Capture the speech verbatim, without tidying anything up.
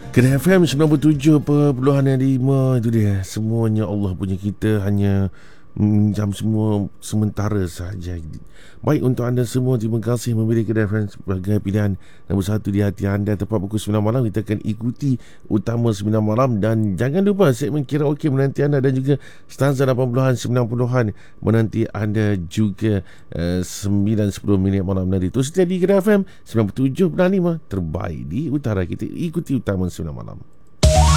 Kedai F M sembilan puluh tujuh perpuluhan lima itu dia. Semuanya Allah punya, kita hanya jam semua sementara sahaja. Baik, untuk anda semua, terima kasih memilih Kedai F M sebagai pilihan nombor satu di hati anda. Tepat pukul sembilan malam kita akan ikuti Utama sembilan malam. Dan jangan lupa segmen karaoke menanti anda, dan juga stanza lapan puluhan sembilan puluhan menanti anda juga. uh, sembilan sepuluh minit malam nanti. Terus setia di Kedai F M sembilan puluh tujuh point lima, terbaik di utara kita. Ikuti Utama sembilan malam.